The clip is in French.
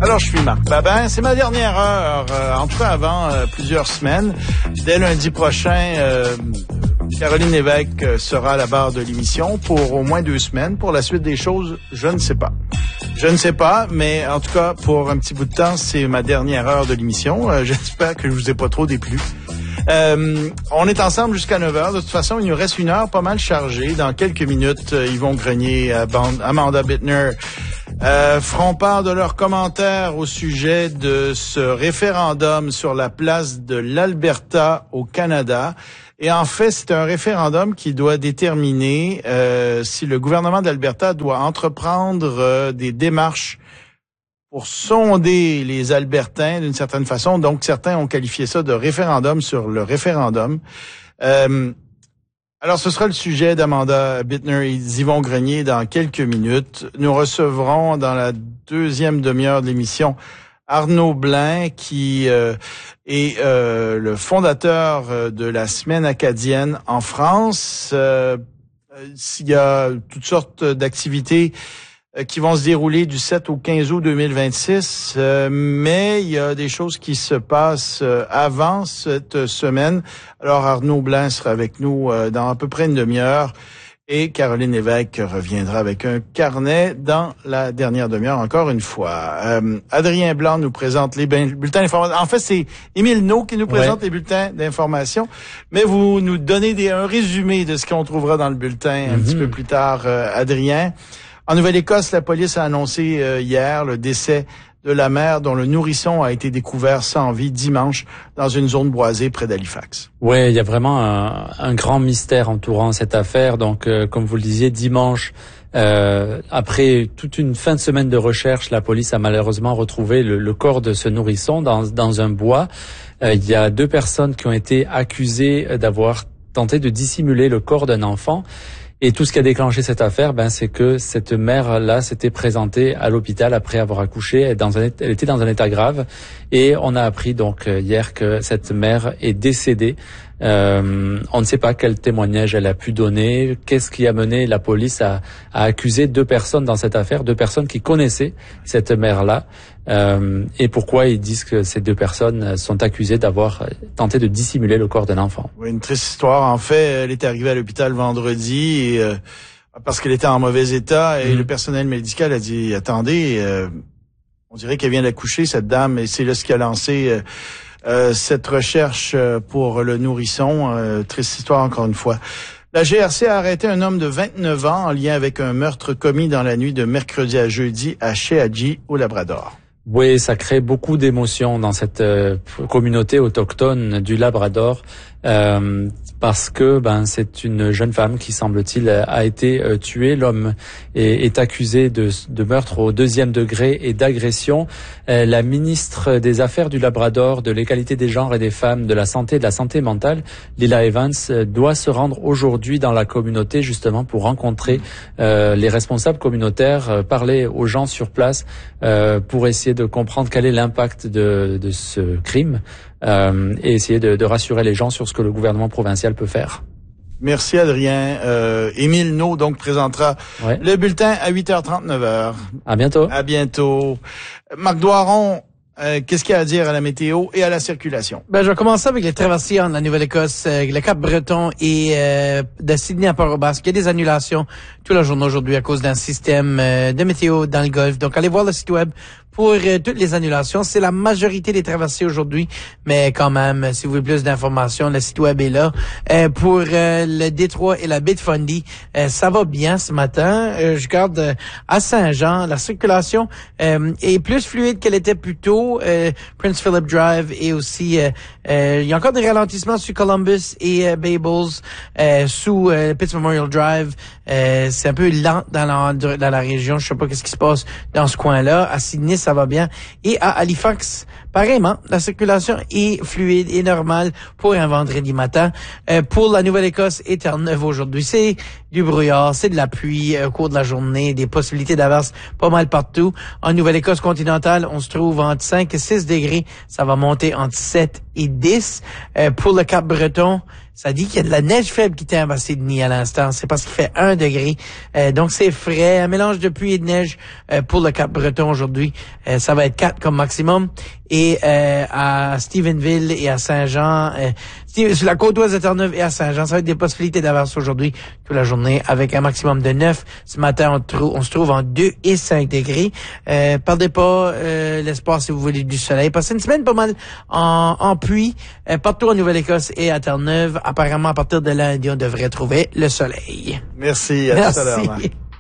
Alors, je suis Marc Babin. C'est ma dernière heure, en tout cas avant plusieurs semaines. Dès lundi prochain, Caroline Lévesque sera à la barre de l'émission pour au moins 2 semaines. Pour la suite des choses, je ne sais pas. Je ne sais pas, mais en tout cas, pour un petit bout de temps, c'est ma dernière heure de l'émission. J'espère que je vous ai pas trop déplu. On est ensemble jusqu'à 9h. De toute façon, il nous reste une heure pas mal chargée. Dans quelques minutes, Yvon Grenier, Amanda Bittner feront part de leurs commentaires au sujet de ce référendum sur la place de l'Alberta au Canada. Et en fait, c'est un référendum qui doit déterminer si le gouvernement d'Alberta doit entreprendre des démarches pour sonder les Albertains d'une certaine façon. Donc, certains ont qualifié ça de référendum sur le référendum. Alors, ce sera le sujet d'Amanda Bittner et d'Yvon Grenier dans quelques minutes. Nous recevrons dans la deuxième demi-heure de l'émission Arnaud Blin, qui est le fondateur de la Semaine acadienne en France. Il y a toutes sortes d'activités qui vont se dérouler du 7 au 15 août 2026, mais il y a des choses qui se passent avant cette semaine. Alors Arnaud Blin sera avec nous dans à peu près une demi-heure et Caroline Lévesque reviendra avec un carnet dans la dernière demi-heure encore une fois. Adrien Blanc nous présente les bulletins d'information. En fait, c'est Émile Naud qui nous présente les bulletins d'information, mais vous nous donnez un résumé de ce qu'on trouvera dans le bulletin un petit peu plus tard, Adrien. En Nouvelle-Écosse, la police a annoncé hier le décès de la mère dont le nourrisson a été découvert sans vie dimanche dans une zone boisée près d'Halifax. Ouais, il y a vraiment un grand mystère entourant cette affaire. Donc, comme vous le disiez, dimanche, après toute une fin de semaine de recherche, la police a malheureusement retrouvé le corps de ce nourrisson dans un bois. Il y a 2 personnes qui ont été accusées d'avoir tenté de dissimuler le corps d'un enfant. Et tout ce qui a déclenché cette affaire, c'est que cette mère-là s'était présentée à l'hôpital après avoir accouché. Elle était dans un état grave. Et on a appris donc hier que cette mère est décédée. On ne sait pas quel témoignage elle a pu donner. Qu'est-ce qui a mené la police à accuser 2 personnes dans cette affaire, 2 personnes qui connaissaient cette mère-là. Et pourquoi ils disent que ces 2 personnes sont accusées d'avoir tenté de dissimuler le corps d'un enfant. Oui, une triste histoire. En fait, elle est arrivée à l'hôpital vendredi et, parce qu'elle était en mauvais état et le personnel médical a dit « Attendez, on dirait qu'elle vient d'accoucher, cette dame. » Et c'est là ce qui a lancé cette recherche pour le nourrisson. Triste histoire encore une fois. La GRC a arrêté un homme de 29 ans en lien avec un meurtre commis dans la nuit de mercredi à jeudi à Sheadji, au Labrador. Oui, ça crée beaucoup d'émotions dans cette communauté autochtone du Labrador. Parce que c'est une jeune femme qui, semble-t-il, a été tuée. L'homme est accusé de meurtre au 2e degré et d'agression. La ministre des Affaires du Labrador, de l'égalité des genres et des femmes, de la santé et de la santé mentale, Lila Evans, doit se rendre aujourd'hui dans la communauté justement pour rencontrer les responsables communautaires, parler aux gens sur place pour essayer de comprendre quel est l'impact de ce crime. Et essayer de rassurer les gens sur ce que le gouvernement provincial peut faire. Merci Adrien. Émile Naud donc présentera le bulletin à 8h39. À bientôt. À bientôt. Marc Doiron, qu'est-ce qu'il y a à dire à la météo et à la circulation? Je vais commencer avec les traversées en la Nouvelle-Écosse, le Cap-Breton et de Sydney à Port-au-Basque. Il y a des annulations toute la journée aujourd'hui à cause d'un système de météo dans le Golfe. Donc, allez voir le site web pour toutes les annulations. C'est la majorité des traversées aujourd'hui, mais quand même, si vous voulez plus d'informations, le site web est là. Pour le Détroit et la baie de Fundy, ça va bien ce matin. Je regarde à Saint-Jean, la circulation est plus fluide qu'elle était plus tôt. Prince Philip Drive et aussi il y a encore des ralentissements sur Columbus et Babels sous Pitts Memorial Drive. C'est un peu lent dans la région. Je sais pas qu'est-ce qui se passe dans ce coin-là. À Sydney, ça va bien. Et à Halifax, pareillement, la circulation est fluide et normale pour un vendredi matin. Pour la Nouvelle-Écosse et Terre-Neuve aujourd'hui, c'est du brouillard, c'est de la pluie au cours de la journée, des possibilités d'averse pas mal partout. En Nouvelle-Écosse continentale, on se trouve entre 5 et 6 degrés. Ça va monter entre 7 et 10. Pour le Cap-Breton, Ça dit qu'il y a de la neige faible qui tombe à Sydney à l'instant. C'est parce qu'il fait 1 degré. Donc, c'est frais. Un mélange de pluie et de neige pour le Cap-Breton aujourd'hui. Ça va être 4 comme maximum. Et à Stephenville et à Saint-Jean, sur la côte ouest de Terre-Neuve et à Saint-Jean, ça va être des possibilités d'averse aujourd'hui toute la journée avec un maximum de 9. Ce matin, on se trouve en 2 et 5 degrés. Perdez pas l'espoir si vous voulez du soleil. Passez une semaine pas mal en pluie partout en Nouvelle-Écosse et à Terre-Neuve. Apparemment, à partir de lundi, on devrait trouver le soleil. Merci. À tout à l'heure.